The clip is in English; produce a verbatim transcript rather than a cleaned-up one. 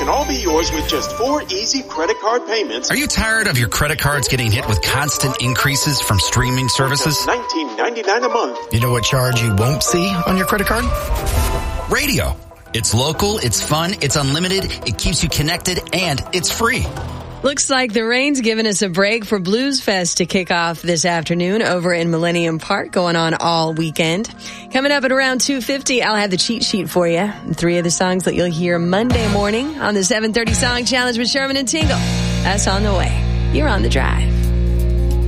can all be yours with just four easy credit card payments. Are you tired of your credit cards getting hit with constant increases from streaming services? nineteen ninety-nine a month. You know what charge you won't see on your credit card? Radio. It's local, it's fun, it's unlimited, it keeps you connected, and it's free. Looks like the rain's giving us a break for Blues Fest to kick off this afternoon over in Millennium Park, going on all weekend. Coming up at around two fifty, I'll have the cheat sheet for you. Three of the songs that you'll hear Monday morning on the seven thirty Song Challenge with Sherman and Tingle. That's on the way. You're on the drive.